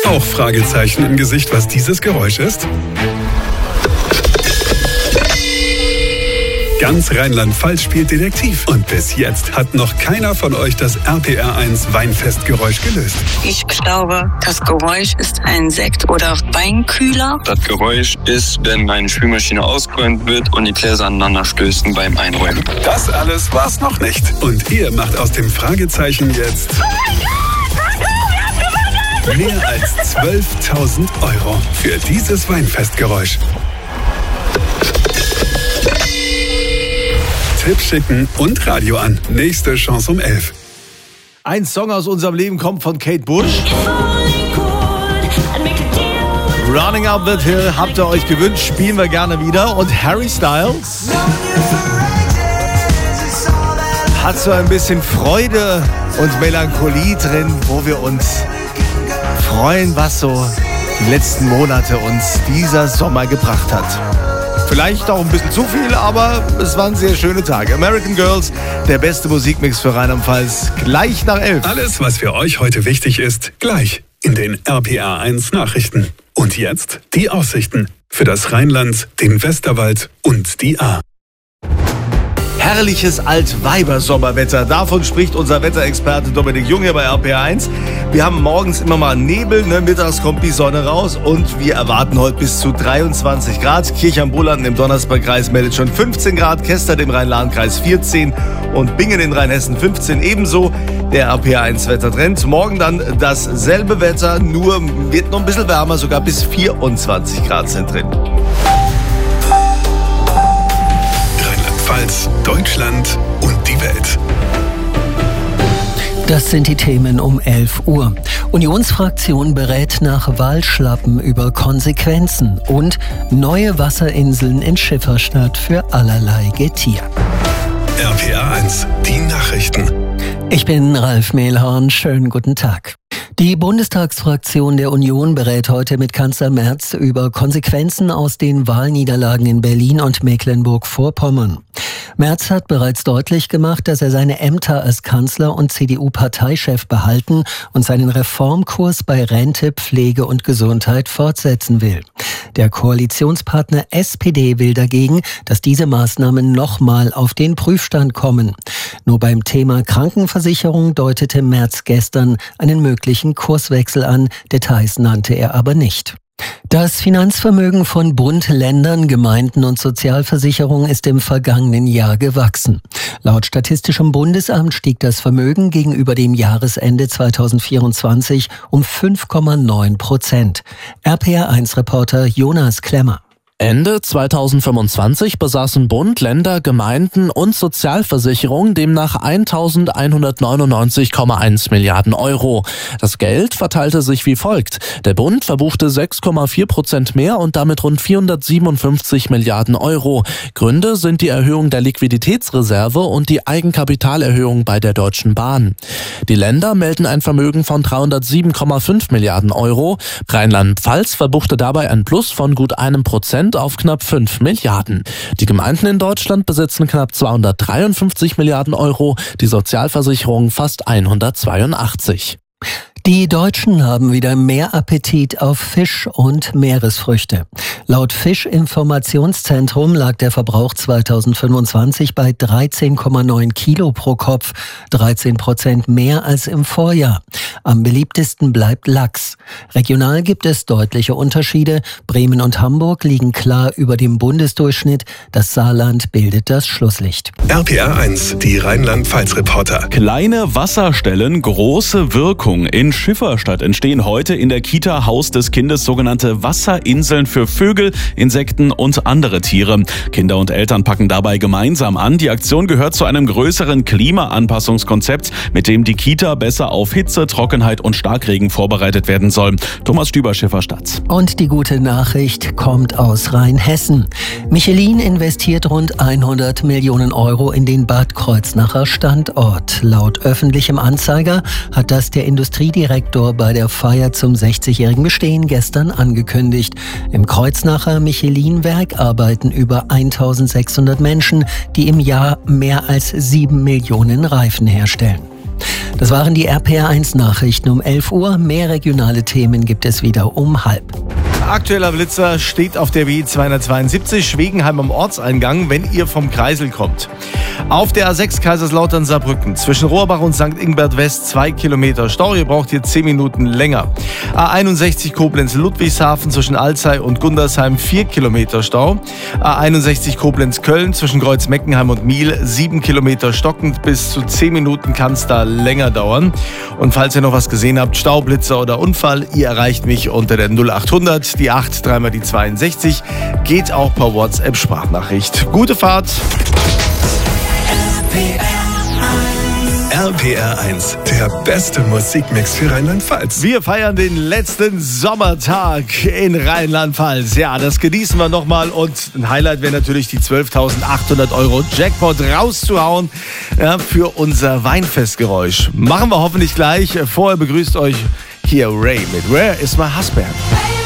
Auch Fragezeichen im Gesicht, was dieses Geräusch ist? Ganz Rheinland-Pfalz spielt Detektiv. Und bis jetzt hat noch keiner von euch das RPR1 Weinfestgeräusch gelöst. Ich glaube, das Geräusch ist ein Sekt- oder Weinkühler. Das Geräusch ist, wenn eine Spülmaschine ausgeräumt wird und die Gläser aneinander stößen beim Einräumen. Das alles war's noch nicht. Und ihr macht aus dem Fragezeichen jetzt mehr als 12.000 € für dieses Weinfestgeräusch. Tipp schicken und Radio an. Nächste Chance um 11. Ein Song aus unserem Leben kommt von Kate Bush. Running Up That Hill habt ihr euch gewünscht, spielen wir gerne wieder. Und Harry Styles hat so ein bisschen Freude und Melancholie drin, wo wir uns freuen, was so die letzten Monate uns dieser Sommer gebracht hat. Vielleicht auch ein bisschen zu viel, aber es waren sehr schöne Tage. American Girls, der beste Musikmix für Rheinland-Pfalz, gleich nach 11. Alles, was für euch heute wichtig ist, gleich in den RPR1 Nachrichten. Und jetzt die Aussichten für das Rheinland, den Westerwald und die Ahr. Herrliches Altweiber-Sommerwetter. Davon spricht unser Wetterexperte Dominik Jung hier bei RPR1. Wir haben morgens immer mal Nebel, mittags kommt die Sonne raus und wir erwarten heute bis zu 23 Grad. Kirch am Bullanden im Donnersbergkreis meldet schon 15 Grad, Kestert im Rhein-Lahn-Kreis 14 und Bingen in Rheinhessen 15 ebenso. Der RPR1-Wettertrend. Morgen dann dasselbe Wetter, nur wird noch ein bisschen wärmer, sogar bis 24 Grad sind drin. Deutschland und die Welt. Das sind die Themen um 11 Uhr. Unionsfraktion berät nach Wahlschlappen über Konsequenzen und neue Wasserinseln in Schifferstadt für allerlei Getier. RPR1, die Nachrichten. Ich bin Ralf Mehlhorn. Schönen guten Tag. Die Bundestagsfraktion der Union berät heute mit Kanzler Merz über Konsequenzen aus den Wahlniederlagen in Berlin und Mecklenburg-Vorpommern. Merz hat bereits deutlich gemacht, dass er seine Ämter als Kanzler und CDU-Parteichef behalten und seinen Reformkurs bei Rente, Pflege und Gesundheit fortsetzen will. Der Koalitionspartner SPD will dagegen, dass diese Maßnahmen nochmal auf den Prüfstand kommen. Nur beim Thema Krankenversicherung deutete Merz gestern einen möglichen Kurswechsel an, Details nannte er aber nicht. Das Finanzvermögen von Bund, Ländern, Gemeinden und Sozialversicherungen ist im vergangenen Jahr gewachsen. Laut Statistischem Bundesamt stieg das Vermögen gegenüber dem Jahresende 2024 um 5,9%. RPR1-Reporter Jonas Klemmer. Ende 2025 besaßen Bund, Länder, Gemeinden und Sozialversicherungen demnach 1.199,1 Milliarden Euro. Das Geld verteilte sich wie folgt. Der Bund verbuchte 6,4% mehr und damit rund 457 Milliarden Euro. Gründe sind die Erhöhung der Liquiditätsreserve und die Eigenkapitalerhöhung bei der Deutschen Bahn. Die Länder melden ein Vermögen von 307,5 Milliarden Euro. Rheinland-Pfalz verbuchte dabei ein Plus von gut 1% auf knapp 5 Milliarden. Die Gemeinden in Deutschland besitzen knapp 253 Milliarden Euro, die Sozialversicherung fast 182. Die Deutschen haben wieder mehr Appetit auf Fisch und Meeresfrüchte. Laut Fischinformationszentrum lag der Verbrauch 2025 bei 13,9 Kilo pro Kopf, 13% mehr als im Vorjahr. Am beliebtesten bleibt Lachs. Regional gibt es deutliche Unterschiede. Bremen und Hamburg liegen klar über dem Bundesdurchschnitt. Das Saarland bildet das Schlusslicht. RPR1, die Rheinland-Pfalz-Reporter. Kleine Wasserstellen, große Wirkung. In Schifferstadt entstehen heute in der Kita Haus des Kindes sogenannte Wasserinseln für Vögel, Insekten und andere Tiere. Kinder und Eltern packen dabei gemeinsam an. Die Aktion gehört zu einem größeren Klimaanpassungskonzept, mit dem die Kita besser auf Hitze, Trockenheit und Starkregen vorbereitet werden soll. Thomas Stüber, Schifferstadt. Und die gute Nachricht kommt aus Rheinhessen. Michelin investiert rund 100 Millionen Euro in den Bad Kreuznacher Standort. Laut öffentlichem Anzeiger hat das der Industriedirektor bei der Feier zum 60-jährigen Bestehen gestern angekündigt. Im Kreuznacher Michelin-Werk arbeiten über 1600 Menschen, die im Jahr mehr als 7 Millionen Reifen herstellen. Das waren die RPR1 Nachrichten um 11 Uhr. Mehr regionale Themen gibt es wieder um 12:30. Aktueller Blitzer steht auf der W272 Schwegenheim am Ortseingang, wenn ihr vom Kreisel kommt. Auf der A6 Kaiserslautern-Saarbrücken zwischen Rohrbach und St. Ingbert West 2 Kilometer Stau. Ihr braucht hier 10 Minuten länger. A61 Koblenz-Ludwigshafen zwischen Alzey und Gundersheim 4 Kilometer Stau. A61 Koblenz-Köln zwischen Kreuz-Meckenheim und Miel 7 Kilometer stockend. Bis zu 10 Minuten kann es da länger dauern. Und falls ihr noch was gesehen habt, Staublitzer oder Unfall, ihr erreicht mich unter der 0800, die 8, dreimal die 62. Geht auch per WhatsApp-Sprachnachricht. Gute Fahrt! RPR1, der beste Musikmix für Rheinland-Pfalz. Wir feiern den letzten Sommertag in Rheinland-Pfalz. Ja, das genießen wir nochmal. Und ein Highlight wäre natürlich die 12.800 € Jackpot rauszuhauen, ja, für unser Weinfestgeräusch. Machen wir hoffentlich gleich. Vorher begrüßt euch hier Ray mit Where is my husband?